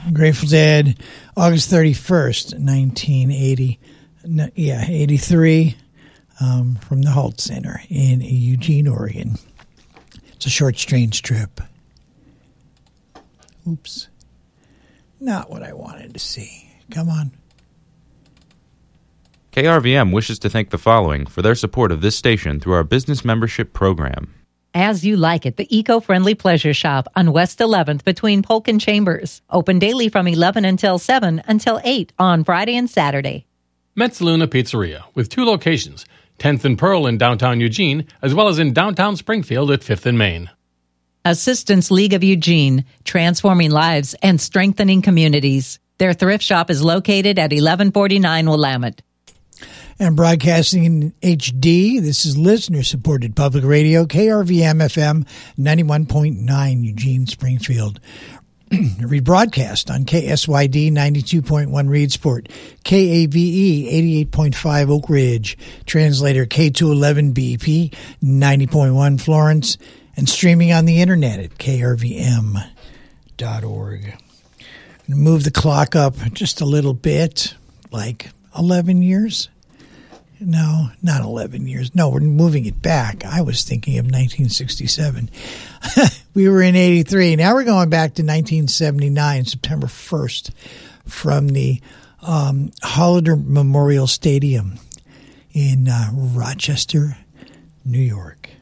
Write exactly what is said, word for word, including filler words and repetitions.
Grateful Dead, August thirty-first, nineteen eighty. No, yeah, eighty-three, um, from the Holt Center in Eugene, Oregon. It's a short, strange trip. Oops. Not what I wanted to see. Come on. K R V M wishes to thank the following for their support of this station through our business membership program. As You Like It, the eco-friendly pleasure shop on West eleventh between Polk and Chambers. Open daily from eleven until seven until eight on Friday and Saturday. Metzaluna Pizzeria, with two locations, tenth and Pearl in downtown Eugene, as well as in downtown Springfield at fifth and Main. Assistance League of Eugene, transforming lives and strengthening communities. Their thrift shop is located at eleven forty-nine Willamette. And broadcasting in H D, this is listener-supported public radio, K R V M F M ninety-one point nine, Eugene, Springfield. Rebroadcast on K S Y D ninety-two point one Reedsport, K A V E eighty-eight point five Oak Ridge, translator K two eleven B P ninety point one Florence, and streaming on the internet at K R V M dot org. Move the clock up just a little bit, like eleven years. No, not eleven years. No, we're moving it back. I was thinking of nineteen sixty-seven. We were in eighty-three. Now we're going back to nineteen seventy-nine, September first, from the um, Hollander Memorial Stadium in uh, Rochester, New York.